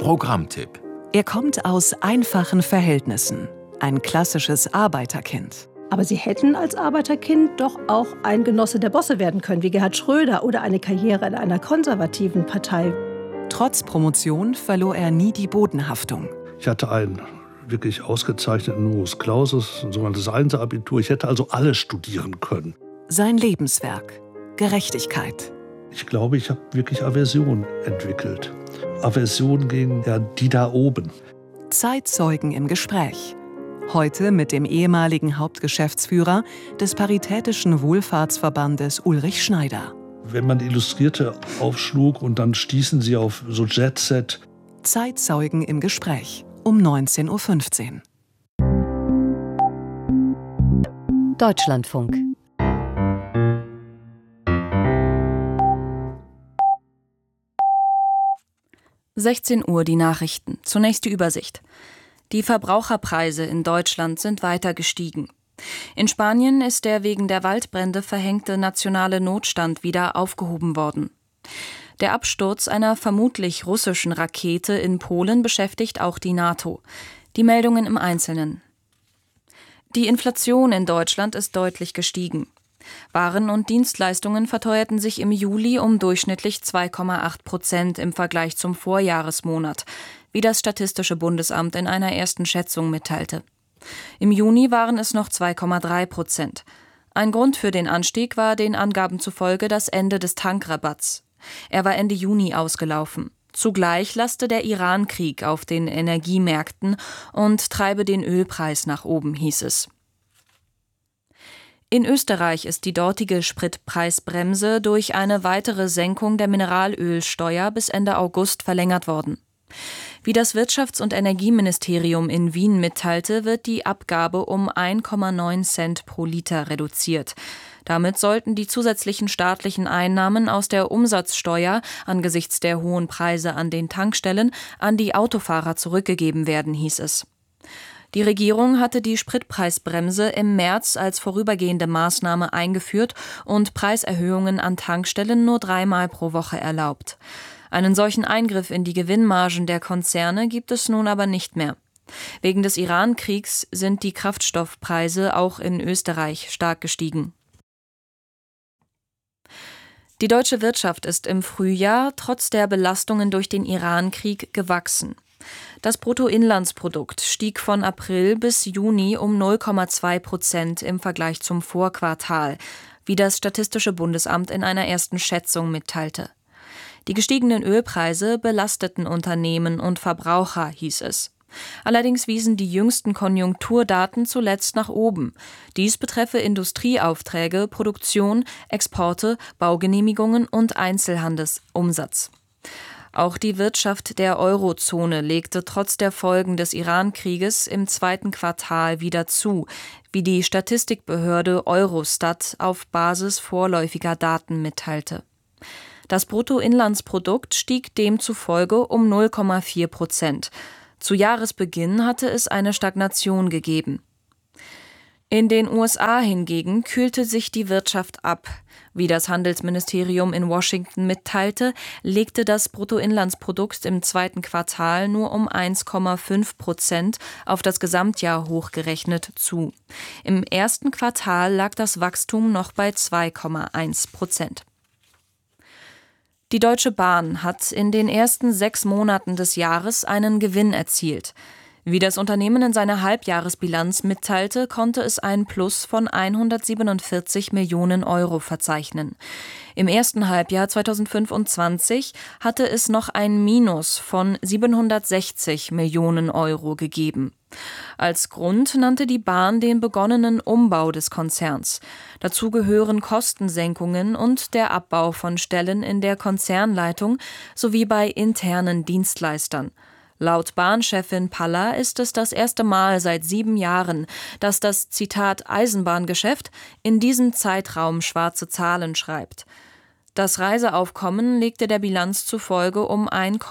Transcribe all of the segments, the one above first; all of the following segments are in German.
Programmtipp. Er kommt aus einfachen Verhältnissen. Ein klassisches Arbeiterkind. Aber Sie hätten als Arbeiterkind doch auch ein Genosse der Bosse werden können, wie Gerhard Schröder, oder eine Karriere in einer konservativen Partei. Trotz Promotion verlor er nie die Bodenhaftung. Ich hatte einen wirklich ausgezeichneten Numerus Clausus, ein sogenanntes Einser-Abitur. Ich hätte also alles studieren können. Sein Lebenswerk: Gerechtigkeit. Ich glaube, ich habe wirklich Aversion entwickelt. Aversion gegen die da oben. Zeitzeugen im Gespräch. Heute mit dem ehemaligen Hauptgeschäftsführer des Paritätischen Wohlfahrtsverbandes Ulrich Schneider. Wenn man Illustrierte aufschlug und dann stießen sie auf so Jet-Set. Zeitzeugen im Gespräch um 19:15 Uhr. Deutschlandfunk. Uhr die Nachrichten. Zunächst die Übersicht. Die Verbraucherpreise in Deutschland sind weiter gestiegen. In Spanien ist der wegen der Waldbrände verhängte nationale Notstand wieder aufgehoben worden. Der Absturz einer vermutlich russischen Rakete in Polen beschäftigt auch die NATO. Die Meldungen im Einzelnen. Die Inflation in Deutschland ist deutlich gestiegen. Waren und Dienstleistungen verteuerten sich im Juli um durchschnittlich 2,8% im Vergleich zum Vorjahresmonat, wie das Statistische Bundesamt in einer ersten Schätzung mitteilte. Im Juni waren es noch 2,3%. Ein Grund für den Anstieg war den Angaben zufolge das Ende des Tankrabatts. Er war Ende Juni ausgelaufen. Zugleich laste der Iran-Krieg auf den Energiemärkten und treibe den Ölpreis nach oben, hieß es. In Österreich ist die dortige Spritpreisbremse durch eine weitere Senkung der Mineralölsteuer bis Ende August verlängert worden. Wie das Wirtschafts- und Energieministerium in Wien mitteilte, wird die Abgabe um 1,9 Cent pro Liter reduziert. Damit sollten die zusätzlichen staatlichen Einnahmen aus der Umsatzsteuer angesichts der hohen Preise an den Tankstellen an die Autofahrer zurückgegeben werden, hieß es. Die Regierung hatte die Spritpreisbremse im März als vorübergehende Maßnahme eingeführt und Preiserhöhungen an Tankstellen nur 3-mal pro Woche erlaubt. Einen solchen Eingriff in die Gewinnmargen der Konzerne gibt es nun aber nicht mehr. Wegen des Iran-Kriegs sind die Kraftstoffpreise auch in Österreich stark gestiegen. Die deutsche Wirtschaft ist im Frühjahr trotz der Belastungen durch den Iran-Krieg gewachsen. Das Bruttoinlandsprodukt stieg von April bis Juni um 0,2% im Vergleich zum Vorquartal, wie das Statistische Bundesamt in einer ersten Schätzung mitteilte. Die gestiegenen Ölpreise belasteten Unternehmen und Verbraucher, hieß es. Allerdings wiesen die jüngsten Konjunkturdaten zuletzt nach oben. Dies betreffe Industrieaufträge, Produktion, Exporte, Baugenehmigungen und Einzelhandelsumsatz. Auch die Wirtschaft der Eurozone legte trotz der Folgen des Iran-Krieges im zweiten Quartal wieder zu, wie die Statistikbehörde Eurostat auf Basis vorläufiger Daten mitteilte. Das Bruttoinlandsprodukt stieg demzufolge um 0,4%. Zu Jahresbeginn hatte es eine Stagnation gegeben. In den USA hingegen kühlte sich die Wirtschaft ab. Wie das Handelsministerium in Washington mitteilte, legte das Bruttoinlandsprodukt im zweiten Quartal nur um 1,5% auf das Gesamtjahr hochgerechnet zu. Im ersten Quartal lag das Wachstum noch bei 2,1%. Die Deutsche Bahn hat in den ersten 6 Monaten des Jahres einen Gewinn erzielt. Wie das Unternehmen in seiner Halbjahresbilanz mitteilte, konnte es ein Plus von 147 Millionen Euro verzeichnen. Im ersten Halbjahr 2025 hatte es noch ein Minus von 760 Millionen Euro gegeben. Als Grund nannte die Bahn den begonnenen Umbau des Konzerns. Dazu gehören Kostensenkungen und der Abbau von Stellen in der Konzernleitung sowie bei internen Dienstleistern. Laut Bahnchefin Paller ist es das erste Mal seit 7 Jahren, dass das, Zitat, Eisenbahngeschäft in diesem Zeitraum schwarze Zahlen schreibt. Das Reiseaufkommen legte der Bilanz zufolge um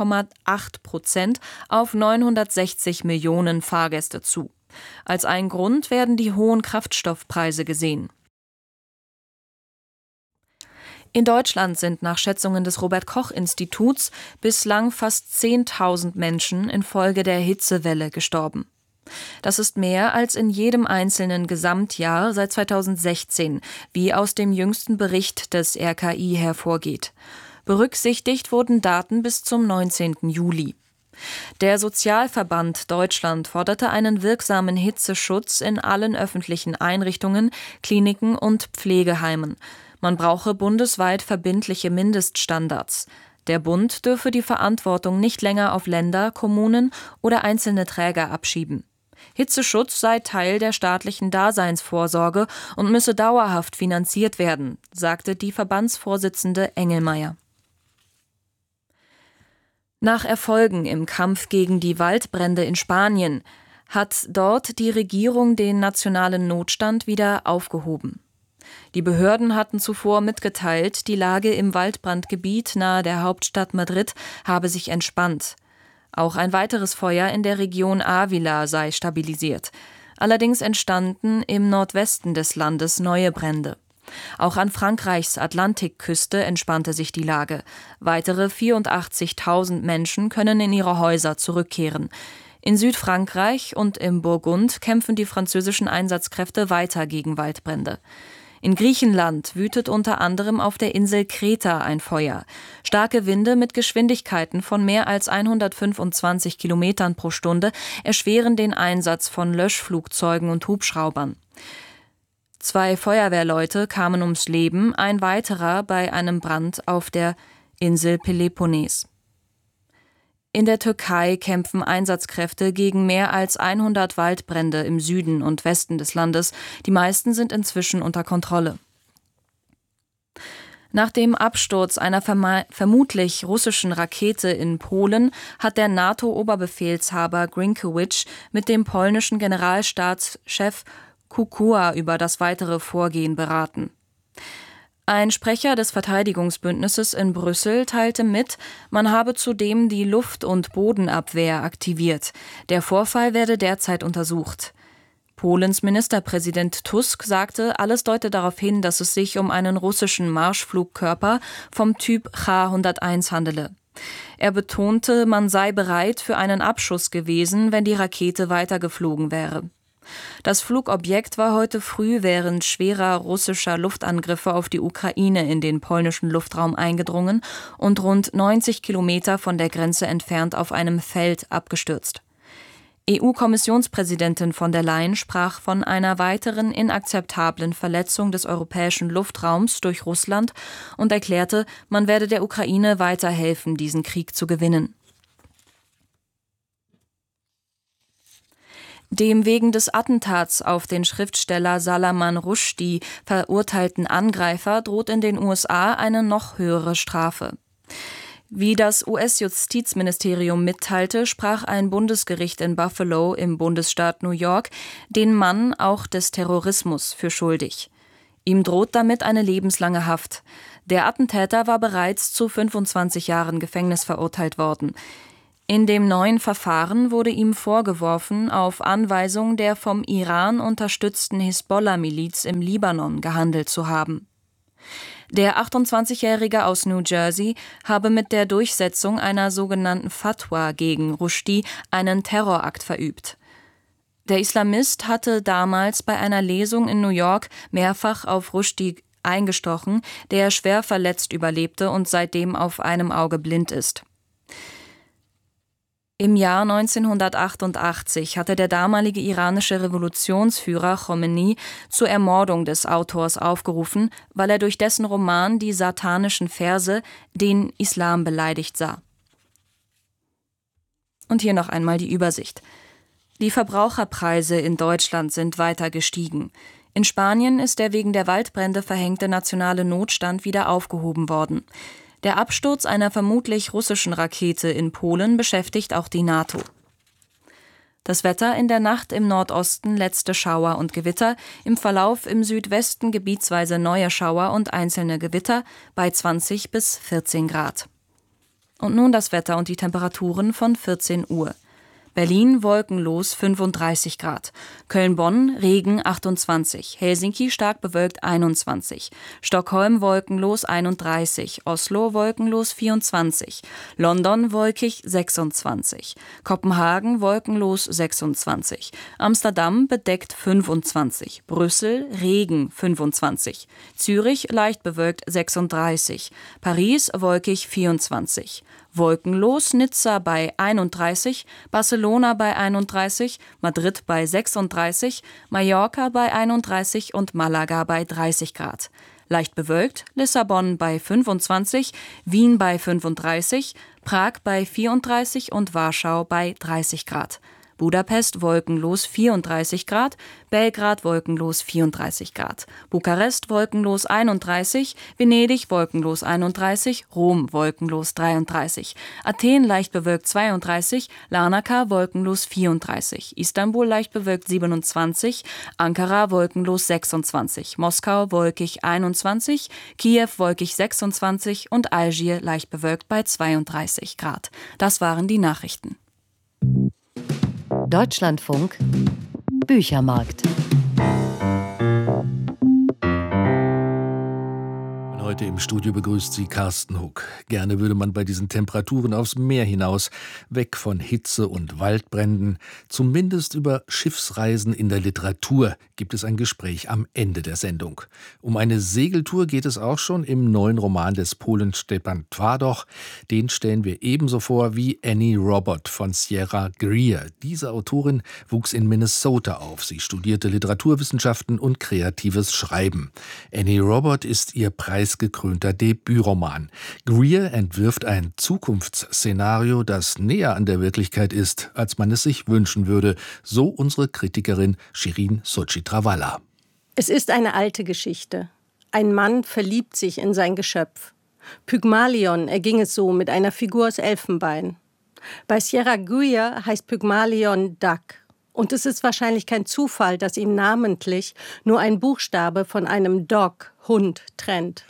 1,8% auf 960 Millionen Fahrgäste zu. Als ein Grund werden die hohen Kraftstoffpreise gesehen. In Deutschland sind nach Schätzungen des Robert-Koch-Instituts bislang fast 10.000 Menschen infolge der Hitzewelle gestorben. Das ist mehr als in jedem einzelnen Gesamtjahr seit 2016, wie aus dem jüngsten Bericht des RKI hervorgeht. Berücksichtigt wurden Daten bis zum 19. Juli. Der Sozialverband Deutschland forderte einen wirksamen Hitzeschutz in allen öffentlichen Einrichtungen, Kliniken und Pflegeheimen. Man brauche bundesweit verbindliche Mindeststandards. Der Bund dürfe die Verantwortung nicht länger auf Länder, Kommunen oder einzelne Träger abschieben. Hitzeschutz sei Teil der staatlichen Daseinsvorsorge und müsse dauerhaft finanziert werden, sagte die Verbandsvorsitzende Engelmeier. Nach Erfolgen im Kampf gegen die Waldbrände in Spanien hat dort die Regierung den nationalen Notstand wieder aufgehoben. Die Behörden hatten zuvor mitgeteilt, die Lage im Waldbrandgebiet nahe der Hauptstadt Madrid habe sich entspannt. Auch ein weiteres Feuer in der Region Ávila sei stabilisiert. Allerdings entstanden im Nordwesten des Landes neue Brände. Auch an Frankreichs Atlantikküste entspannte sich die Lage. Weitere 84.000 Menschen können in ihre Häuser zurückkehren. In Südfrankreich und im Burgund kämpfen die französischen Einsatzkräfte weiter gegen Waldbrände. In Griechenland wütet unter anderem auf der Insel Kreta ein Feuer. Starke Winde mit Geschwindigkeiten von mehr als 125 Kilometern pro Stunde erschweren den Einsatz von Löschflugzeugen und Hubschraubern. 2 Feuerwehrleute kamen ums Leben, ein weiterer bei einem Brand auf der Insel Peloponnes. In der Türkei kämpfen Einsatzkräfte gegen mehr als 100 Waldbrände im Süden und Westen des Landes. Die meisten sind inzwischen unter Kontrolle. Nach dem Absturz einer vermutlich russischen Rakete in Polen hat der NATO-Oberbefehlshaber Grynkewicz mit dem polnischen Generalstabschef Kukua über das weitere Vorgehen beraten. Ein Sprecher des Verteidigungsbündnisses in Brüssel teilte mit, man habe zudem die Luft- und Bodenabwehr aktiviert. Der Vorfall werde derzeit untersucht. Polens Ministerpräsident Tusk sagte, alles deute darauf hin, dass es sich um einen russischen Marschflugkörper vom Typ Cha-101 handele. Er betonte, man sei bereit für einen Abschuss gewesen, wenn die Rakete weitergeflogen wäre. Das Flugobjekt war heute früh während schwerer russischer Luftangriffe auf die Ukraine in den polnischen Luftraum eingedrungen und rund 90 Kilometer von der Grenze entfernt auf einem Feld abgestürzt. EU-Kommissionspräsidentin von der Leyen sprach von einer weiteren inakzeptablen Verletzung des europäischen Luftraums durch Russland und erklärte, man werde der Ukraine weiterhelfen, diesen Krieg zu gewinnen. Dem wegen des Attentats auf den Schriftsteller Salman Rushdie verurteilten Angreifer droht in den USA eine noch höhere Strafe. Wie das US-Justizministerium mitteilte, sprach ein Bundesgericht in Buffalo im Bundesstaat New York den Mann auch des Terrorismus für schuldig. Ihm droht damit eine lebenslange Haft. Der Attentäter war bereits zu 25 Jahren Gefängnis verurteilt worden. In dem neuen Verfahren wurde ihm vorgeworfen, auf Anweisung der vom Iran unterstützten Hisbollah-Miliz im Libanon gehandelt zu haben. Der 28-Jährige aus New Jersey habe mit der Durchsetzung einer sogenannten Fatwa gegen Rushdie einen Terrorakt verübt. Der Islamist hatte damals bei einer Lesung in New York mehrfach auf Rushdie eingestochen, der schwer verletzt überlebte und seitdem auf einem Auge blind ist. Im Jahr 1988 hatte der damalige iranische Revolutionsführer Khomeini zur Ermordung des Autors aufgerufen, weil er durch dessen Roman die satanischen Verse den Islam beleidigt sah. Und hier noch einmal die Übersicht. Die Verbraucherpreise in Deutschland sind weiter gestiegen. In Spanien ist der wegen der Waldbrände verhängte nationale Notstand wieder aufgehoben worden. Der Absturz einer vermutlich russischen Rakete in Polen beschäftigt auch die NATO. Das Wetter in der Nacht im Nordosten letzte Schauer und Gewitter, im Verlauf im Südwesten gebietsweise neue Schauer und einzelne Gewitter bei 20 bis 14 Grad. Und nun das Wetter und die Temperaturen von 14 Uhr. Berlin wolkenlos 35 Grad. Köln-Bonn Regen 28. Helsinki stark bewölkt 21. Stockholm wolkenlos 31. Oslo wolkenlos 24. London wolkig 26. Kopenhagen wolkenlos 26. Amsterdam bedeckt 25. Brüssel Regen 25. Zürich leicht bewölkt 36. Paris wolkig 24. Wolkenlos Nizza bei 31, Barcelona bei 31, Madrid bei 36, Mallorca bei 31 und Malaga bei 30 Grad. Leicht bewölkt Lissabon bei 25, Wien bei 35, Prag bei 34 und Warschau bei 30 Grad. Budapest wolkenlos 34 Grad, Belgrad wolkenlos 34 Grad, Bukarest wolkenlos 31, Venedig wolkenlos 31, Rom wolkenlos 33, Athen leicht bewölkt 32, Larnaca wolkenlos 34, Istanbul leicht bewölkt 27, Ankara wolkenlos 26, Moskau wolkig 21, Kiew wolkig 26 und Algier leicht bewölkt bei 32 Grad. Das waren die Nachrichten. Deutschlandfunk Büchermarkt. Heute im Studio begrüßt sie Carsten Huck. Gerne würde man bei diesen Temperaturen aufs Meer hinaus, weg von Hitze und Waldbränden. Zumindest über Schiffsreisen in der Literatur gibt es ein Gespräch am Ende der Sendung. Um eine Segeltour geht es auch schon im neuen Roman des Polen Stepan Twardoch. Den stellen wir ebenso vor wie Annie Robot von Sierra Greer. Diese Autorin wuchs in Minnesota auf. Sie studierte Literaturwissenschaften und kreatives Schreiben. Annie Robot ist ihr preisgekrönter Debütroman. Greer entwirft ein Zukunftsszenario, das näher an der Wirklichkeit ist, als man es sich wünschen würde, so unsere Kritikerin Shirin Sochitrawala. Es ist eine alte Geschichte. Ein Mann verliebt sich in sein Geschöpf. Pygmalion erging es so mit einer Figur aus Elfenbein. Bei Sierra Greer heißt Pygmalion Duck. Und es ist wahrscheinlich kein Zufall, dass ihn namentlich nur ein Buchstabe von einem Dog, Hund, trennt.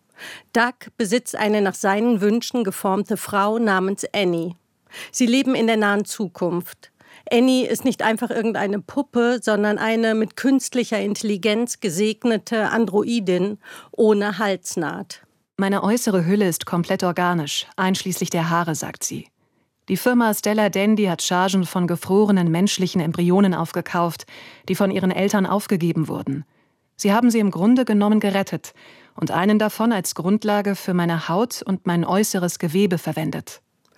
Duck besitzt eine nach seinen Wünschen geformte Frau namens Annie. Sie leben in der nahen Zukunft. Annie ist nicht einfach irgendeine Puppe, sondern eine mit künstlicher Intelligenz gesegnete Androidin ohne Halsnaht. Meine äußere Hülle ist komplett organisch, einschließlich der Haare, sagt sie. Die Firma Stella Dandy hat Chargen von gefrorenen menschlichen Embryonen aufgekauft, die von ihren Eltern aufgegeben wurden. Sie haben sie im Grunde genommen gerettet und einen davon als Grundlage für meine Haut und mein äußeres Gewebe verwendet.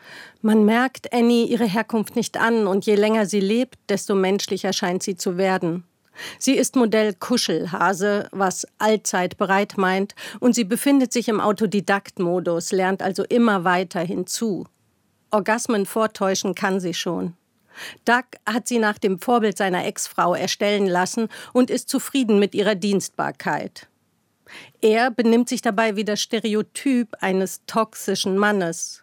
Man merkt Annie ihre Herkunft nicht an und je länger sie lebt, desto menschlicher scheint sie zu werden. Sie ist Modell Kuschelhase, was allzeit bereit meint, und sie befindet sich im Autodidakt-Modus, lernt also immer weiter hinzu. Orgasmen vortäuschen kann sie schon. Duck hat sie nach dem Vorbild seiner Ex-Frau erstellen lassen und ist zufrieden mit ihrer Dienstbarkeit. Er benimmt sich dabei wie das Stereotyp eines toxischen Mannes.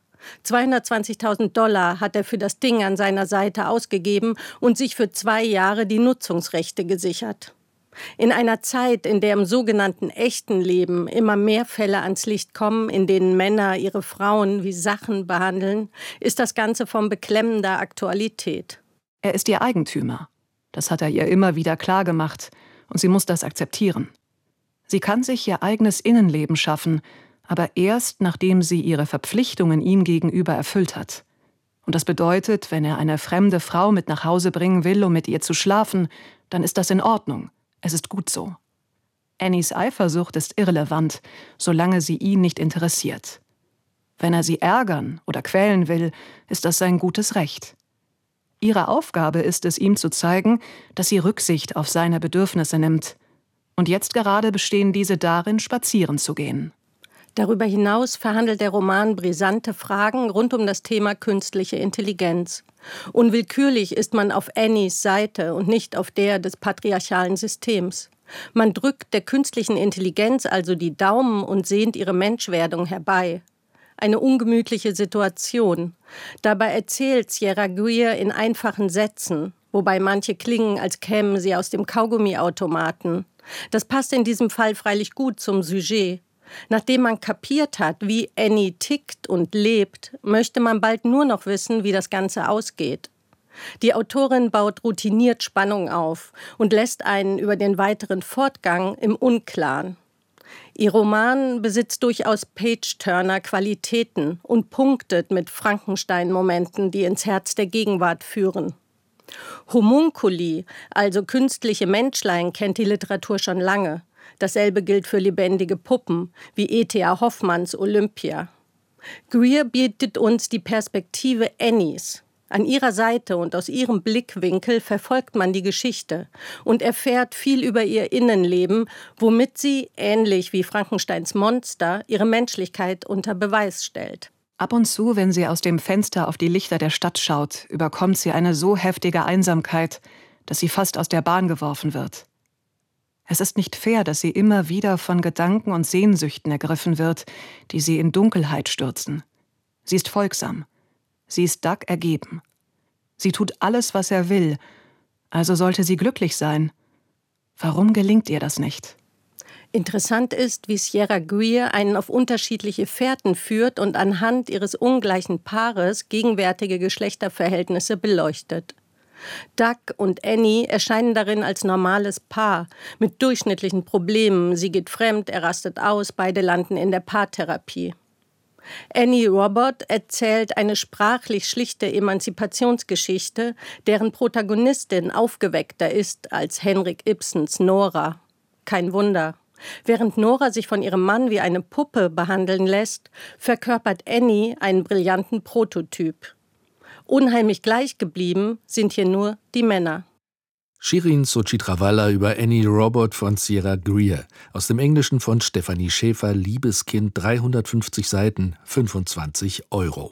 $220.000 hat er für das Ding an seiner Seite ausgegeben und sich für 2 Jahre die Nutzungsrechte gesichert. In einer Zeit, in der im sogenannten echten Leben immer mehr Fälle ans Licht kommen, in denen Männer ihre Frauen wie Sachen behandeln, ist das Ganze von beklemmender Aktualität. Er ist ihr Eigentümer. Das hat er ihr immer wieder klargemacht. Und sie muss das akzeptieren. Sie kann sich ihr eigenes Innenleben schaffen, aber erst, nachdem sie ihre Verpflichtungen ihm gegenüber erfüllt hat. Und das bedeutet, wenn er eine fremde Frau mit nach Hause bringen will, um mit ihr zu schlafen, dann ist das in Ordnung. Es ist gut so. Annies Eifersucht ist irrelevant, solange sie ihn nicht interessiert. Wenn er sie ärgern oder quälen will, ist das sein gutes Recht. Ihre Aufgabe ist es, ihm zu zeigen, dass sie Rücksicht auf seine Bedürfnisse nimmt. Und jetzt gerade bestehen diese darin, spazieren zu gehen. Darüber hinaus verhandelt der Roman brisante Fragen rund um das Thema künstliche Intelligenz. Unwillkürlich ist man auf Annies Seite und nicht auf der des patriarchalen Systems. Man drückt der künstlichen Intelligenz also die Daumen und sehnt ihre Menschwerdung herbei. Eine ungemütliche Situation. Dabei erzählt Sierra Greer in einfachen Sätzen, wobei manche klingen, als kämen sie aus dem Kaugummiautomaten. Das passt in diesem Fall freilich gut zum Sujet. Nachdem man kapiert hat, wie Annie tickt und lebt, möchte man bald nur noch wissen, wie das Ganze ausgeht. Die Autorin baut routiniert Spannung auf und lässt einen über den weiteren Fortgang im Unklaren. Ihr Roman besitzt durchaus Page-Turner-Qualitäten und punktet mit Frankenstein-Momenten, die ins Herz der Gegenwart führen. Homunculi, also künstliche Menschlein, kennt die Literatur schon lange. Dasselbe gilt für lebendige Puppen, wie E.T.A. Hoffmanns Olympia. Greer bietet uns die Perspektive Annies. An ihrer Seite und aus ihrem Blickwinkel verfolgt man die Geschichte und erfährt viel über ihr Innenleben, womit sie, ähnlich wie Frankensteins Monster, ihre Menschlichkeit unter Beweis stellt. Ab und zu, wenn sie aus dem Fenster auf die Lichter der Stadt schaut, überkommt sie eine so heftige Einsamkeit, dass sie fast aus der Bahn geworfen wird. Es ist nicht fair, dass sie immer wieder von Gedanken und Sehnsüchten ergriffen wird, die sie in Dunkelheit stürzen. Sie ist folgsam. Sie ist Doug ergeben. Sie tut alles, was er will, also sollte sie glücklich sein. Warum gelingt ihr das nicht? Interessant ist, wie Sierra Greer einen auf unterschiedliche Fährten führt und anhand ihres ungleichen Paares gegenwärtige Geschlechterverhältnisse beleuchtet. Doug und Annie erscheinen darin als normales Paar mit durchschnittlichen Problemen. Sie geht fremd, er rastet aus, beide landen in der Paartherapie. Annie Robert erzählt eine sprachlich schlichte Emanzipationsgeschichte, deren Protagonistin aufgeweckter ist als Henrik Ibsens Nora. Kein Wunder. Während Nora sich von ihrem Mann wie eine Puppe behandeln lässt, verkörpert Annie einen brillanten Prototyp. Unheimlich gleich geblieben sind hier nur die Männer. Shirin Sochitrawala über Annie Robert von Sierra Greer. Aus dem Englischen von Stefanie Schäfer, Liebeskind, 350 Seiten, 25 €.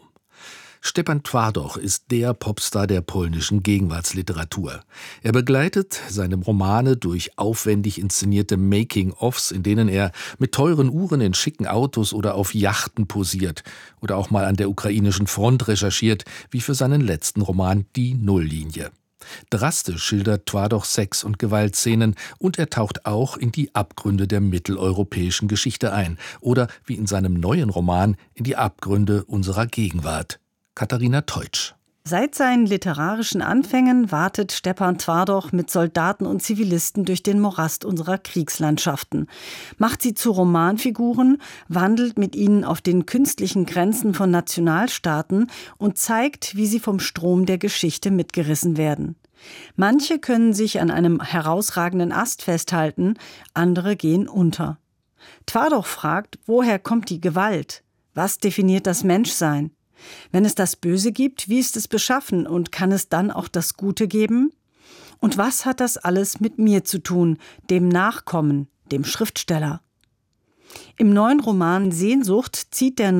Stepan Twardoch ist der Popstar der polnischen Gegenwartsliteratur. Er begleitet seine Romane durch aufwendig inszenierte Making-ofs, in denen er mit teuren Uhren in schicken Autos oder auf Yachten posiert oder auch mal an der ukrainischen Front recherchiert, wie für seinen letzten Roman Die Nulllinie. Drastisch schildert Twardoch Sex- und Gewaltszenen und er taucht auch in die Abgründe der mitteleuropäischen Geschichte ein oder, wie in seinem neuen Roman, in die Abgründe unserer Gegenwart. Katharina Teutsch. Seit seinen literarischen Anfängen wartet Stepan Twardoch mit Soldaten und Zivilisten durch den Morast unserer Kriegslandschaften, macht sie zu Romanfiguren, wandelt mit ihnen auf den künstlichen Grenzen von Nationalstaaten und zeigt, wie sie vom Strom der Geschichte mitgerissen werden. Manche können sich an einem herausragenden Ast festhalten, andere gehen unter. Twardoch fragt, woher kommt die Gewalt? Was definiert das Menschsein? Wenn es das Böse gibt, wie ist es beschaffen und kann es dann auch das Gute geben? Und was hat das alles mit mir zu tun, dem Nachkommen, dem Schriftsteller? Im neuen Roman Sehnsucht zieht der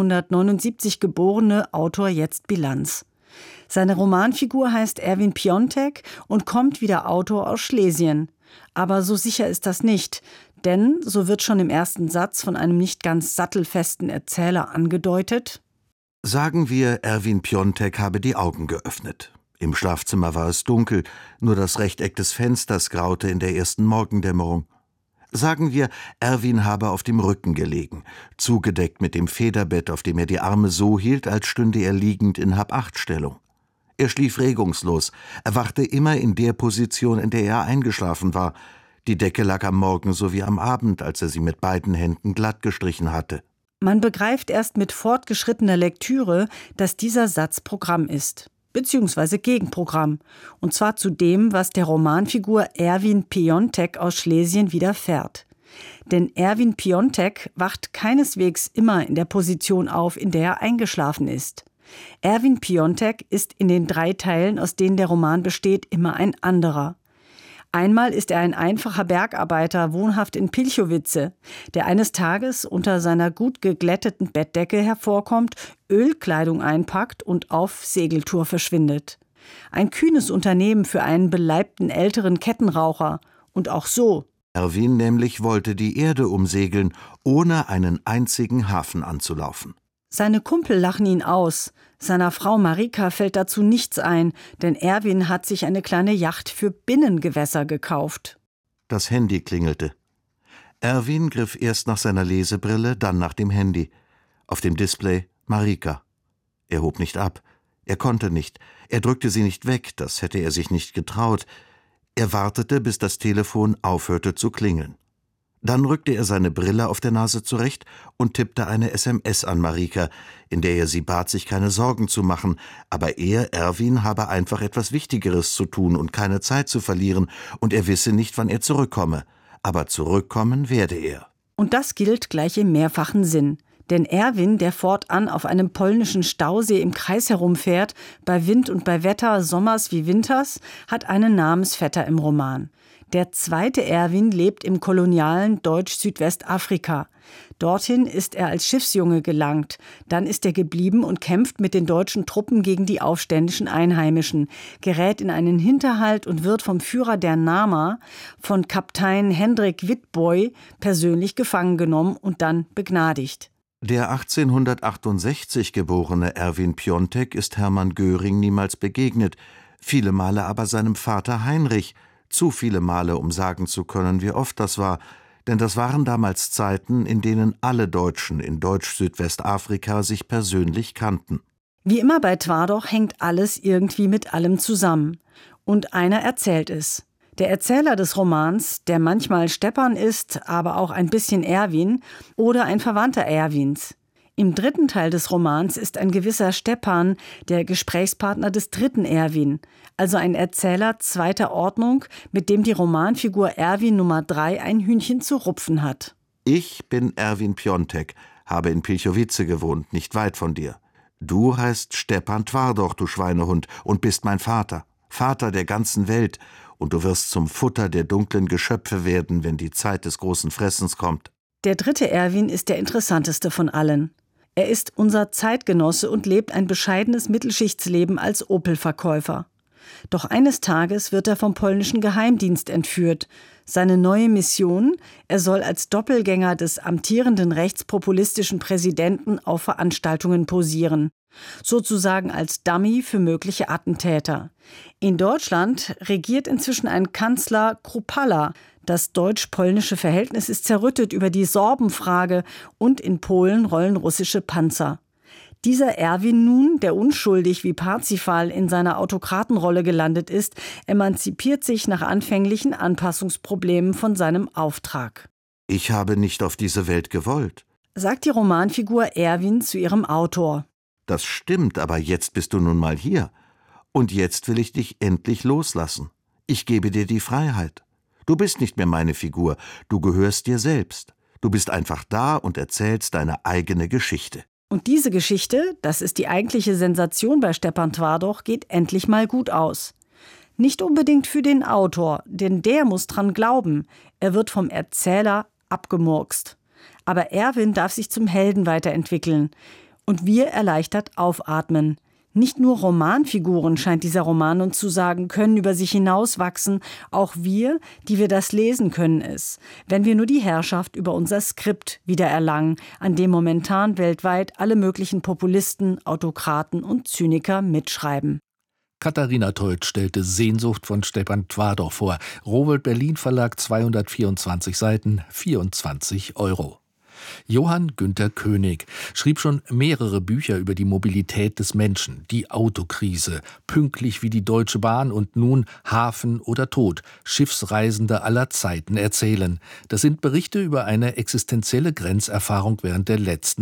1979 geborene Autor jetzt Bilanz. Seine Romanfigur heißt Erwin Piontek und kommt wie der Autor aus Schlesien. Aber so sicher ist das nicht, denn, so wird schon im ersten Satz von einem nicht ganz sattelfesten Erzähler angedeutet: Sagen wir, Erwin Piontek habe die Augen geöffnet. Im Schlafzimmer war es dunkel, nur das Rechteck des Fensters graute in der ersten Morgendämmerung. Sagen wir, Erwin habe auf dem Rücken gelegen, zugedeckt mit dem Federbett, auf dem er die Arme so hielt, als stünde er liegend in Hab-Acht-Stellung. Er schlief regungslos, er wachte immer in der Position, in der er eingeschlafen war. Die Decke lag am Morgen so wie am Abend, als er sie mit beiden Händen glatt gestrichen hatte. Man begreift erst mit fortgeschrittener Lektüre, dass dieser Satz Programm ist, beziehungsweise Gegenprogramm, und zwar zu dem, was der Romanfigur Erwin Piontek aus Schlesien widerfährt. Denn Erwin Piontek wacht keineswegs immer in der Position auf, in der er eingeschlafen ist. Erwin Piontek ist in den 3 Teilen, aus denen der Roman besteht, immer ein anderer. Einmal ist er ein einfacher Bergarbeiter, wohnhaft in Pilchowice, der eines Tages unter seiner gut geglätteten Bettdecke hervorkommt, Ölkleidung einpackt und auf Segeltour verschwindet. Ein kühnes Unternehmen für einen beleibten älteren Kettenraucher. Und auch so. Erwin nämlich wollte die Erde umsegeln, ohne einen einzigen Hafen anzulaufen. Seine Kumpel lachen ihn aus. Seiner Frau Marika fällt dazu nichts ein, denn Erwin hat sich eine kleine Yacht für Binnengewässer gekauft. Das Handy klingelte. Erwin griff erst nach seiner Lesebrille, dann nach dem Handy. Auf dem Display Marika. Er hob nicht ab. Er konnte nicht. Er drückte sie nicht weg, das hätte er sich nicht getraut. Er wartete, bis das Telefon aufhörte zu klingeln. Dann rückte er seine Brille auf der Nase zurecht und tippte eine SMS an Marika, in der er sie bat, sich keine Sorgen zu machen, aber er, Erwin, habe einfach etwas Wichtigeres zu tun und keine Zeit zu verlieren, und er wisse nicht, wann er zurückkomme. Aber zurückkommen werde er. Und das gilt gleich im mehrfachen Sinn. Denn Erwin, der fortan auf einem polnischen Stausee im Kreis herumfährt, bei Wind und bei Wetter, sommers wie winters, hat einen Namensvetter im Roman. Der zweite Erwin lebt im kolonialen Deutsch-Südwestafrika. Dorthin ist er als Schiffsjunge gelangt. Dann ist er geblieben und kämpft mit den deutschen Truppen gegen die aufständischen Einheimischen, gerät in einen Hinterhalt und wird vom Führer der Nama, von Kaptein Hendrik Witbooi, persönlich gefangen genommen und dann begnadigt. Der 1868 geborene Erwin Piontek ist Hermann Göring niemals begegnet, viele Male aber seinem Vater Heinrich, zu viele Male, um sagen zu können, wie oft das war, denn das waren damals Zeiten, in denen alle Deutschen in Deutsch-Südwestafrika sich persönlich kannten. Wie immer bei Twardoch hängt alles irgendwie mit allem zusammen. Und einer erzählt es. Der Erzähler des Romans, der manchmal Stepan ist, aber auch ein bisschen Erwin oder ein Verwandter Erwins. Im dritten Teil des Romans ist ein gewisser Stepan der Gesprächspartner des dritten Erwin, also ein Erzähler zweiter Ordnung, mit dem die Romanfigur Erwin Nummer 3 ein Hühnchen zu rupfen hat. Ich bin Erwin Piontek, habe in Pilchowice gewohnt, nicht weit von dir. Du heißt Stepan Twardoch, du Schweinehund, und bist mein Vater, Vater der ganzen Welt, und du wirst zum Futter der dunklen Geschöpfe werden, wenn die Zeit des großen Fressens kommt. Der dritte Erwin ist der interessanteste von allen. Er ist unser Zeitgenosse und lebt ein bescheidenes Mittelschichtsleben als Opel-Verkäufer. Doch eines Tages wird er vom polnischen Geheimdienst entführt. Seine neue Mission: Er soll als Doppelgänger des amtierenden rechtspopulistischen Präsidenten auf Veranstaltungen posieren. Sozusagen als Dummy für mögliche Attentäter. In Deutschland regiert inzwischen ein Kanzler Kruppalla. Das deutsch-polnische Verhältnis ist zerrüttet über die Sorbenfrage und in Polen rollen russische Panzer. Dieser Erwin nun, der unschuldig wie Parzifal in seiner Autokratenrolle gelandet ist, emanzipiert sich nach anfänglichen Anpassungsproblemen von seinem Auftrag. Ich habe nicht auf diese Welt gewollt, sagt die Romanfigur Erwin zu ihrem Autor. Das stimmt, aber jetzt bist du nun mal hier. Und jetzt will ich dich endlich loslassen. Ich gebe dir die Freiheit. Du bist nicht mehr meine Figur, du gehörst dir selbst. Du bist einfach da und erzählst deine eigene Geschichte. Und diese Geschichte, das ist die eigentliche Sensation bei Stepan Twardoch, geht endlich mal gut aus. Nicht unbedingt für den Autor, denn der muss dran glauben. Er wird vom Erzähler abgemurkst. Aber Erwin darf sich zum Helden weiterentwickeln. Und wir erleichtert aufatmen. Nicht nur Romanfiguren, scheint dieser Roman uns zu sagen, können über sich hinauswachsen. Auch wir, die wir das lesen, können es, wenn wir nur die Herrschaft über unser Skript wiedererlangen, an dem momentan weltweit alle möglichen Populisten, Autokraten und Zyniker mitschreiben. Katharina Teut stellte Sehnsucht von Stepan Twardoch vor. Rowohlt Berlin Verlag, 224 Seiten, 24 €. Johann Günther König schrieb schon mehrere Bücher über die Mobilität des Menschen, die Autokrise, Pünktlich wie die Deutsche Bahn und nun Hafen oder Tod, Schiffsreisende aller Zeiten erzählen. Das sind Berichte über eine existenzielle Grenzerfahrung während der letzten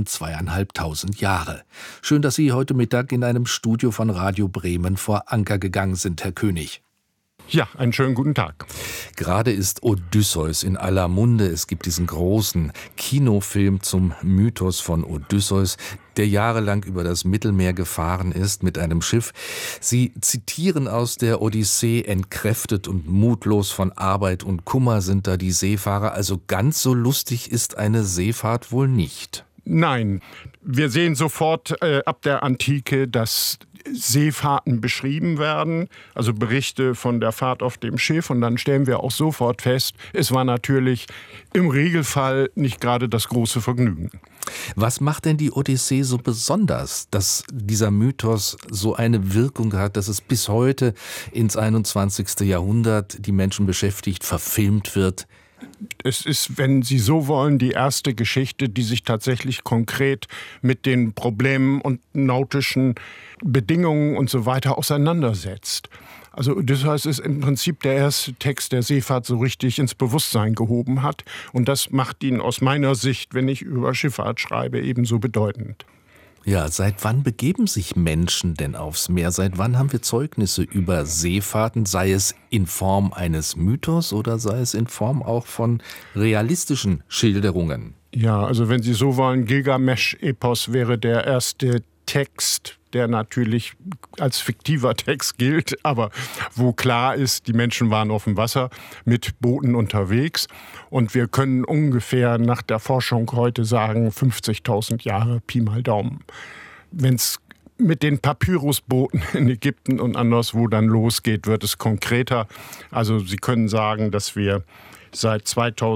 2500 Jahre. Schön, dass Sie heute Mittag in einem Studio von Radio Bremen vor Anker gegangen sind, Herr König. Ja, einen schönen guten Tag. Gerade ist Odysseus in aller Munde. Es gibt diesen großen Kinofilm zum Mythos von Odysseus, der jahrelang über das Mittelmeer gefahren ist mit einem Schiff. Sie zitieren aus der Odyssee: Entkräftet und mutlos von Arbeit und Kummer sind da die Seefahrer. Also ganz so lustig ist eine Seefahrt wohl nicht. Nein, wir sehen sofort ab der Antike, dass Seefahrten beschrieben werden, also Berichte von der Fahrt auf dem Schiff, und dann stellen wir auch sofort fest, es war natürlich im Regelfall nicht gerade das große Vergnügen. Was macht denn die Odyssee so besonders, dass dieser Mythos so eine Wirkung hat, dass es bis heute ins 21. Jahrhundert die Menschen beschäftigt, verfilmt wird? Es ist, wenn Sie so wollen, die erste Geschichte, die sich tatsächlich konkret mit den Problemen und nautischen Bedingungen und so weiter auseinandersetzt. Also Odysseus ist im Prinzip der erste Text, der Seefahrt so richtig ins Bewusstsein gehoben hat. Und das macht ihn aus meiner Sicht, wenn ich über Schifffahrt schreibe, ebenso bedeutend. Ja, seit wann begeben sich Menschen denn aufs Meer? Seit wann haben wir Zeugnisse über Seefahrten, sei es in Form eines Mythos oder sei es in Form auch von realistischen Schilderungen? Ja, also wenn Sie so wollen, Gilgamesch-Epos wäre der erste Text, der natürlich als fiktiver Text gilt, aber wo klar ist, die Menschen waren auf dem Wasser mit Booten unterwegs. Und wir können ungefähr nach der Forschung heute sagen, 50.000 Jahre, Pi mal Daumen. Wenn es mit den Papyrusbooten in Ägypten und anderswo dann losgeht, wird es konkreter. Also Sie können sagen, dass wir seit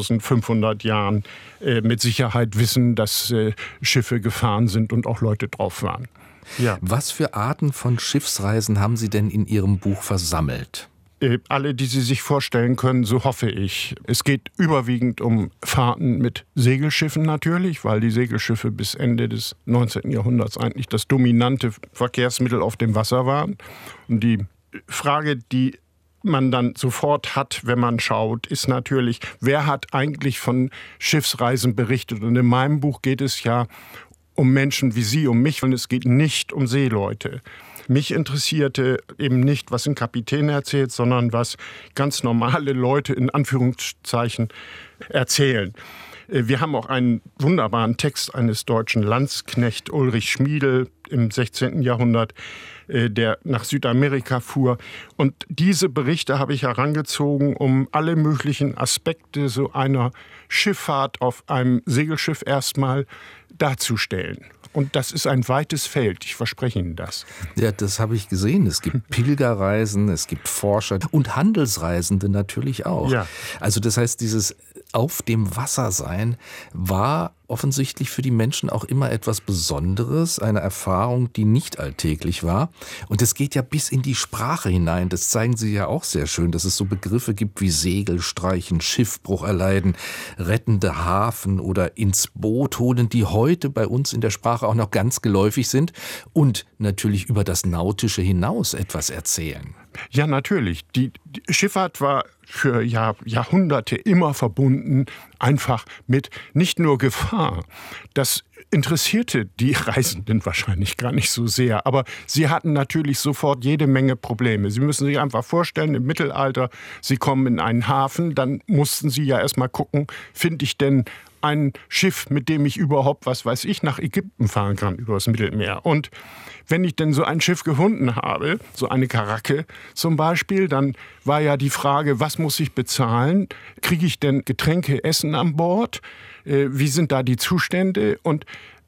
2500 Jahren mit Sicherheit wissen, dass Schiffe gefahren sind und auch Leute drauf waren. Ja. Was für Arten von Schiffsreisen haben Sie denn in Ihrem Buch versammelt? Alle, die Sie sich vorstellen können, so hoffe ich. Es geht überwiegend um Fahrten mit Segelschiffen natürlich, weil die Segelschiffe bis Ende des 19. Jahrhunderts eigentlich das dominante Verkehrsmittel auf dem Wasser waren. Und die Frage, die man dann sofort hat, wenn man schaut, ist natürlich, wer hat eigentlich von Schiffsreisen berichtet? Und in meinem Buch geht es ja um Menschen wie Sie, um mich, und es geht nicht um Seeleute. Mich interessierte eben nicht, was ein Kapitän erzählt, sondern was ganz normale Leute in Anführungszeichen erzählen. Wir haben auch einen wunderbaren Text eines deutschen Landsknecht Ulrich Schmiedel im 16. Jahrhundert, der nach Südamerika fuhr. Und diese Berichte habe ich herangezogen, um alle möglichen Aspekte so einer Schifffahrt auf einem Segelschiff erstmal darzustellen. Und das ist ein weites Feld, ich verspreche Ihnen das. Ja, das habe ich gesehen. Es gibt Pilgerreisen, es gibt Forscher und Handelsreisende natürlich auch. Ja. Also das heißt, dieses auf dem Wasser sein war offensichtlich für die Menschen auch immer etwas Besonderes, eine Erfahrung, die nicht alltäglich war. Und es geht ja bis in die Sprache hinein. Das zeigen Sie ja auch sehr schön, dass es so Begriffe gibt wie Segelstreichen, Schiffbruch erleiden, rettende Hafen oder ins Boot holen, die heute bei uns in der Sprache auch noch ganz geläufig sind und natürlich über das Nautische hinaus etwas erzählen. Ja, natürlich. Die Schifffahrt war für Jahrhunderte immer verbunden, einfach mit nicht nur Gefahr. Das interessierte die Reisenden wahrscheinlich gar nicht so sehr, aber sie hatten natürlich sofort jede Menge Probleme. Sie müssen sich einfach vorstellen, im Mittelalter, Sie kommen in einen Hafen, dann mussten Sie ja erstmal gucken, finde ich denn ein Schiff, mit dem ich überhaupt, was weiß ich, nach Ägypten fahren kann, über das Mittelmeer. Und wenn ich denn so ein Schiff gefunden habe, so eine Karacke zum Beispiel, dann war ja die Frage, was muss ich bezahlen? Kriege ich denn Getränke, Essen an Bord? Wie sind da die Zustände? Und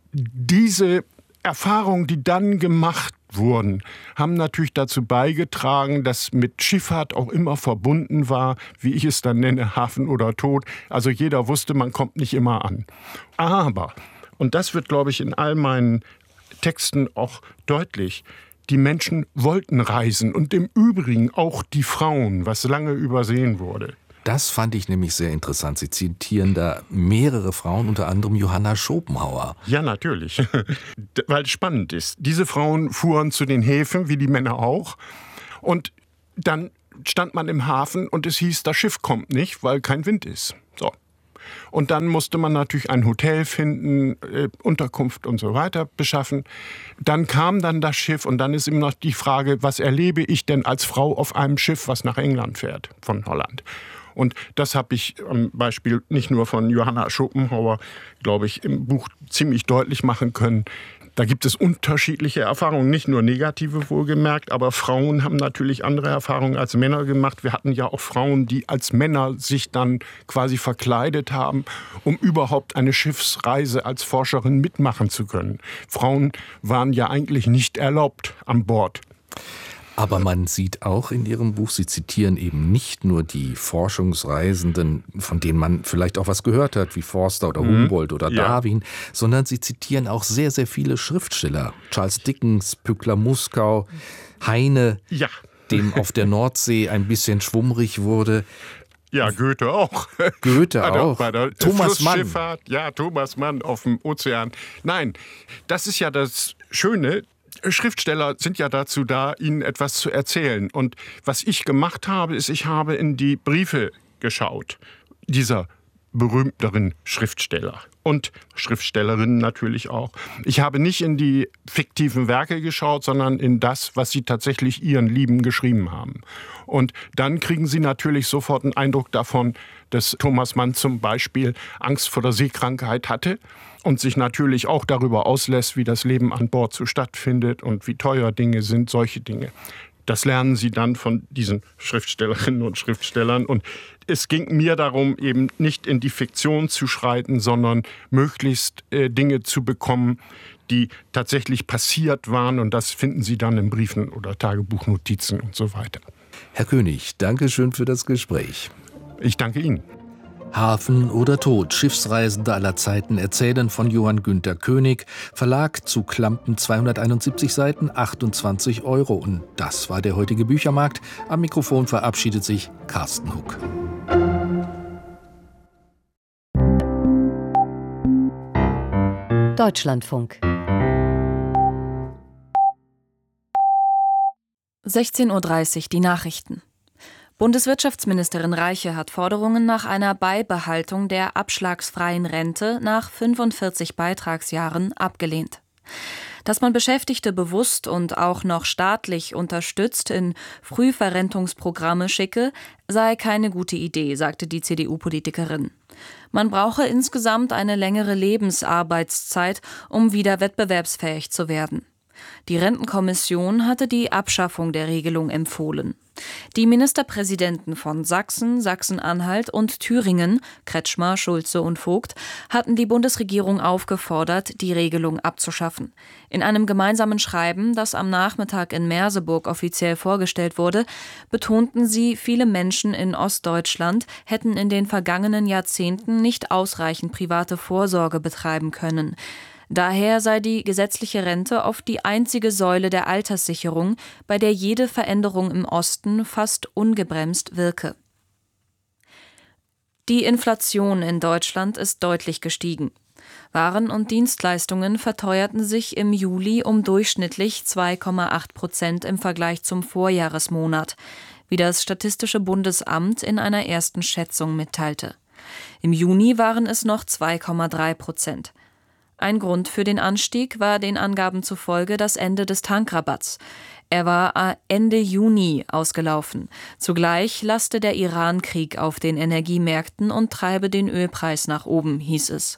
diese Erfahrungen, die dann gemacht wurden, haben natürlich dazu beigetragen, dass mit Schifffahrt auch immer verbunden war, wie ich es dann nenne, Hafen oder Tod. Also jeder wusste, man kommt nicht immer an. Aber, und das wird, glaube ich, in all meinen Texten auch deutlich, die Menschen wollten reisen und im Übrigen auch die Frauen, was lange übersehen wurde. Das fand ich nämlich sehr interessant. Sie zitieren da mehrere Frauen, unter anderem Johanna Schopenhauer. Ja, natürlich, weil es spannend ist. Diese Frauen fuhren zu den Häfen, wie die Männer auch. Und dann stand man im Hafen und es hieß, das Schiff kommt nicht, weil kein Wind ist. So. Und dann musste man natürlich ein Hotel finden, Unterkunft und so weiter beschaffen. Dann kam dann das Schiff und dann ist immer noch die Frage, was erlebe ich denn als Frau auf einem Schiff, was nach England fährt, von Holland. Und das habe ich am Beispiel nicht nur von Johanna Schopenhauer, glaube ich, im Buch ziemlich deutlich machen können. Da gibt es unterschiedliche Erfahrungen, nicht nur negative wohlgemerkt, aber Frauen haben natürlich andere Erfahrungen als Männer gemacht. Wir hatten ja auch Frauen, die als Männer sich dann quasi verkleidet haben, um überhaupt eine Schiffsreise als Forscherin mitmachen zu können. Frauen waren ja eigentlich nicht erlaubt an Bord. Aber man sieht auch in Ihrem Buch, Sie zitieren eben nicht nur die Forschungsreisenden, von denen man vielleicht auch was gehört hat, wie Forster oder Humboldt oder Darwin, sondern Sie zitieren auch sehr, sehr viele Schriftsteller. Charles Dickens, Pückler Muskau, Heine, dem auf der Nordsee ein bisschen schwummrig wurde. Ja, Goethe auch. Goethe auch. Bei der Thomas Mann. Flussschifffahrt. Ja, Thomas Mann auf dem Ozean. Nein, das ist ja das Schöne. Schriftsteller sind ja dazu da, ihnen etwas zu erzählen. Und was ich gemacht habe, ist, ich habe in die Briefe geschaut. Dieser berühmteren Schriftsteller und Schriftstellerinnen natürlich auch. Ich habe nicht in die fiktiven Werke geschaut, sondern in das, was sie tatsächlich ihren Lieben geschrieben haben. Und dann kriegen Sie natürlich sofort einen Eindruck davon, dass Thomas Mann zum Beispiel Angst vor der Seekrankheit hatte und sich natürlich auch darüber auslässt, wie das Leben an Bord so stattfindet und wie teuer Dinge sind, solche Dinge. Das lernen Sie dann von diesen Schriftstellerinnen und Schriftstellern. Und es ging mir darum, eben nicht in die Fiktion zu schreiten, sondern möglichst Dinge zu bekommen, die tatsächlich passiert waren. Und das finden Sie dann in Briefen oder Tagebuchnotizen und so weiter. Herr König, danke schön für das Gespräch. Ich danke Ihnen. Hafen oder Tod, Schiffsreisende aller Zeiten erzählen von Johann Günther König, Verlag zu Klampen, 271 Seiten, 28 €. Und das war der heutige Büchermarkt. Am Mikrofon verabschiedet sich Carsten Huck. Deutschlandfunk. 16:30 Uhr die Nachrichten. Bundeswirtschaftsministerin Reiche hat Forderungen nach einer Beibehaltung der abschlagsfreien Rente nach 45 Beitragsjahren abgelehnt. Dass man Beschäftigte bewusst und auch noch staatlich unterstützt in Frühverrentungsprogramme schicke, sei keine gute Idee, sagte die CDU-Politikerin. Man brauche insgesamt eine längere Lebensarbeitszeit, um wieder wettbewerbsfähig zu werden. Die Rentenkommission hatte die Abschaffung der Regelung empfohlen. Die Ministerpräsidenten von Sachsen, Sachsen-Anhalt und Thüringen, Kretschmer, Schulze und Vogt, hatten die Bundesregierung aufgefordert, die Regelung abzuschaffen. In einem gemeinsamen Schreiben, das am Nachmittag in Merseburg offiziell vorgestellt wurde, betonten sie, viele Menschen in Ostdeutschland hätten in den vergangenen Jahrzehnten nicht ausreichend private Vorsorge betreiben können. Daher sei die gesetzliche Rente oft die einzige Säule der Alterssicherung, bei der jede Veränderung im Osten fast ungebremst wirke. Die Inflation in Deutschland ist deutlich gestiegen. Waren und Dienstleistungen verteuerten sich im Juli um durchschnittlich 2,8% im Vergleich zum Vorjahresmonat, wie das Statistische Bundesamt in einer ersten Schätzung mitteilte. Im Juni waren es noch 2,3%. Ein Grund für den Anstieg war den Angaben zufolge das Ende des Tankrabatts. Er war Ende Juni ausgelaufen. Zugleich laste der Iran-Krieg auf den Energiemärkten und treibe den Ölpreis nach oben, hieß es.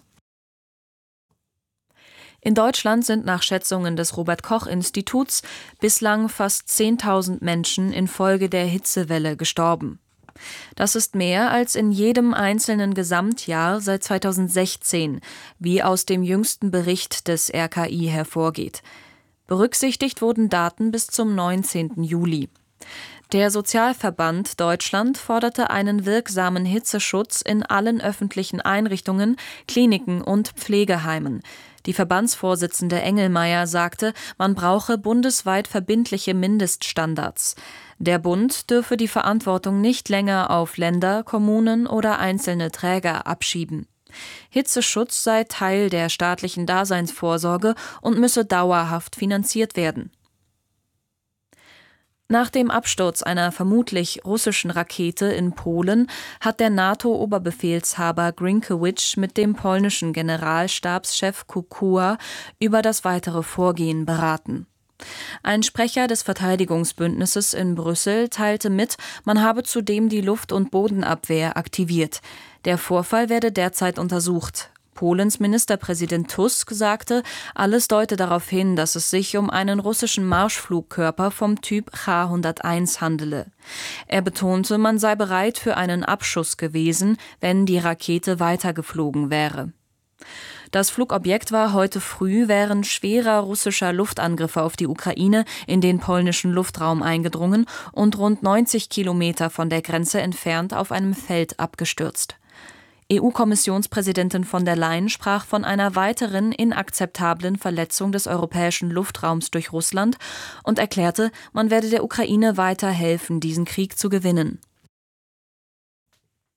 In Deutschland sind nach Schätzungen des Robert-Koch-Instituts bislang fast 10.000 Menschen infolge der Hitzewelle gestorben. Das ist mehr als in jedem einzelnen Gesamtjahr seit 2016, wie aus dem jüngsten Bericht des RKI hervorgeht. Berücksichtigt wurden Daten bis zum 19. Juli. Der Sozialverband Deutschland forderte einen wirksamen Hitzeschutz in allen öffentlichen Einrichtungen, Kliniken und Pflegeheimen. Die Verbandsvorsitzende Engelmeier sagte, man brauche bundesweit verbindliche Mindeststandards. Der Bund dürfe die Verantwortung nicht länger auf Länder, Kommunen oder einzelne Träger abschieben. Hitzeschutz sei Teil der staatlichen Daseinsvorsorge und müsse dauerhaft finanziert werden. Nach dem Absturz einer vermutlich russischen Rakete in Polen hat der NATO-Oberbefehlshaber Grynkewicz mit dem polnischen Generalstabschef Kukua über das weitere Vorgehen beraten. Ein Sprecher des Verteidigungsbündnisses in Brüssel teilte mit, man habe zudem die Luft- und Bodenabwehr aktiviert. Der Vorfall werde derzeit untersucht. Polens Ministerpräsident Tusk sagte, alles deute darauf hin, dass es sich um einen russischen Marschflugkörper vom Typ Cha-101 handele. Er betonte, man sei bereit für einen Abschuss gewesen, wenn die Rakete weitergeflogen wäre. Das Flugobjekt war heute früh während schwerer russischer Luftangriffe auf die Ukraine in den polnischen Luftraum eingedrungen und rund 90 Kilometer von der Grenze entfernt auf einem Feld abgestürzt. EU-Kommissionspräsidentin von der Leyen sprach von einer weiteren inakzeptablen Verletzung des europäischen Luftraums durch Russland und erklärte, man werde der Ukraine weiter helfen, diesen Krieg zu gewinnen.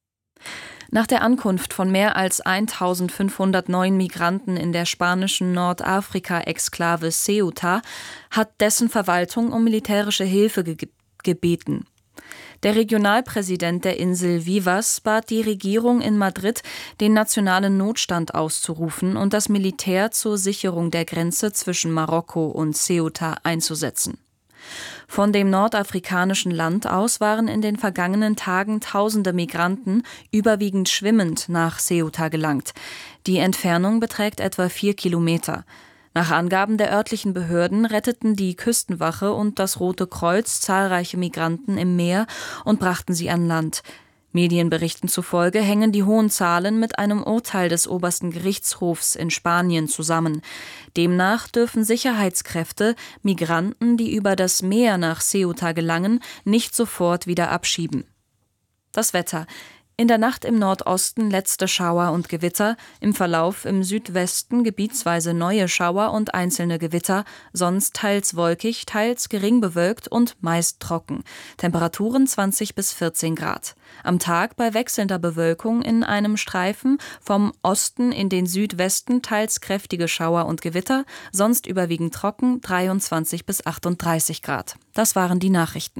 Nach der Ankunft von mehr als 1500 neuen Migranten in der spanischen Nordafrika-Exklave Ceuta hat dessen Verwaltung um militärische Hilfe gebeten. Der Regionalpräsident der Insel Vivas bat die Regierung in Madrid, den nationalen Notstand auszurufen und das Militär zur Sicherung der Grenze zwischen Marokko und Ceuta einzusetzen. Von dem nordafrikanischen Land aus waren in den vergangenen Tagen tausende Migranten, überwiegend schwimmend, nach Ceuta gelangt. Die Entfernung beträgt etwa 4 Kilometer. Nach Angaben der örtlichen Behörden retteten die Küstenwache und das Rote Kreuz zahlreiche Migranten im Meer und brachten sie an Land. Medienberichten zufolge hängen die hohen Zahlen mit einem Urteil des obersten Gerichtshofs in Spanien zusammen. Demnach dürfen Sicherheitskräfte Migranten, die über das Meer nach Ceuta gelangen, nicht sofort wieder abschieben. Das Wetter. In der Nacht im Nordosten letzte Schauer und Gewitter, im Verlauf im Südwesten gebietsweise neue Schauer und einzelne Gewitter, sonst teils wolkig, teils gering bewölkt und meist trocken. Temperaturen 20 bis 14 Grad. Am Tag bei wechselnder Bewölkung in einem Streifen vom Osten in den Südwesten teils kräftige Schauer und Gewitter, sonst überwiegend trocken, 23 bis 38 Grad. Das waren die Nachrichten.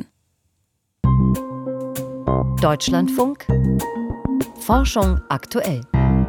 Deutschlandfunk Forschung aktuell.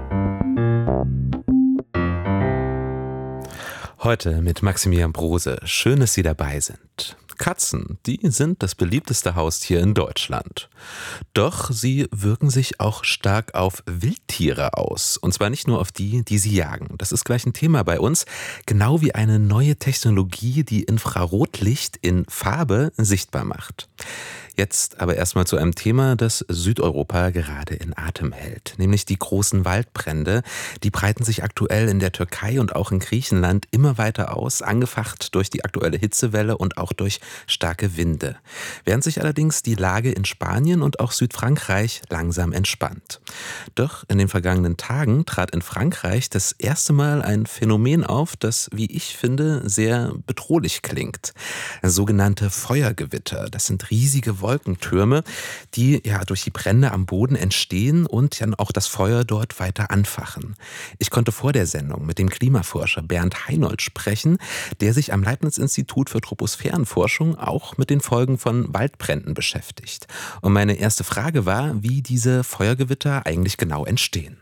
Heute mit Maximilian Brose. Schön, dass Sie dabei sind. Katzen, die sind das beliebteste Haustier in Deutschland. Doch sie wirken sich auch stark auf Wildtiere aus. Und zwar nicht nur auf die, die sie jagen. Das ist gleich ein Thema bei uns. Genau wie eine neue Technologie, die Infrarotlicht in Farbe sichtbar macht. Jetzt aber erstmal zu einem Thema, das Südeuropa gerade in Atem hält, nämlich die großen Waldbrände. Die breiten sich aktuell in der Türkei und auch in Griechenland immer weiter aus, angefacht durch die aktuelle Hitzewelle und auch durch starke Winde. Während sich allerdings die Lage in Spanien und auch Südfrankreich langsam entspannt. Doch in den vergangenen Tagen trat in Frankreich das erste Mal ein Phänomen auf, das, wie ich finde, sehr bedrohlich klingt. Sogenannte Feuergewitter. Das sind riesige Wolkentürme, die ja durch die Brände am Boden entstehen und dann auch das Feuer dort weiter anfachen. Ich konnte vor der Sendung mit dem Klimaforscher Bernd Heinold sprechen, der sich am Leibniz-Institut für Troposphärenforschung auch mit den Folgen von Waldbränden beschäftigt. Und meine erste Frage war, wie diese Feuergewitter eigentlich genau entstehen.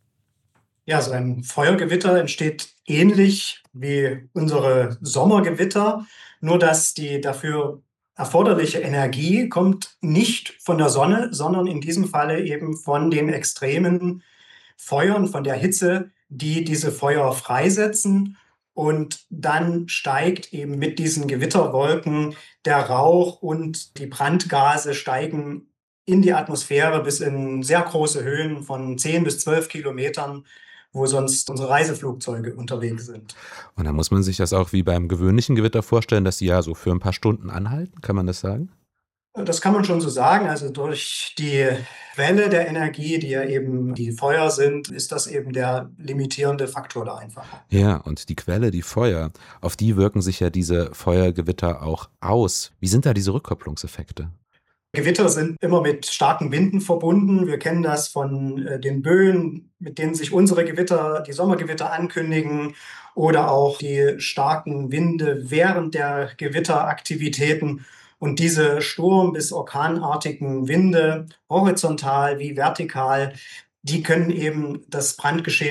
Ja, so ein Feuergewitter entsteht ähnlich wie unsere Sommergewitter, nur dass die dafür erforderliche Energie kommt nicht von der Sonne, sondern in diesem Falle eben von den extremen Feuern, von der Hitze, die diese Feuer freisetzen. Und dann steigt eben mit diesen Gewitterwolken der Rauch und die Brandgase steigen in die Atmosphäre bis in sehr große Höhen von 10 bis 12 Kilometern, wo sonst unsere Reiseflugzeuge unterwegs sind. Und da muss man sich das auch wie beim gewöhnlichen Gewitter vorstellen, dass sie ja so für ein paar Stunden anhalten, kann man das sagen? Das kann man schon so sagen. Also durch die Welle der Energie, die ja eben die Feuer sind, ist das eben der limitierende Faktor da einfach. Ja, und die Quelle, die Feuer, auf die wirken sich ja diese Feuergewitter auch aus. Wie sind da diese Rückkopplungseffekte? Gewitter sind immer mit starken Winden verbunden. Wir kennen das von den Böen, mit denen sich unsere Gewitter, die Sommergewitter ankündigen, oder auch die starken Winde während der Gewitteraktivitäten. Und diese Sturm- bis orkanartigen Winde, horizontal wie vertikal, die können eben das Brandgeschehen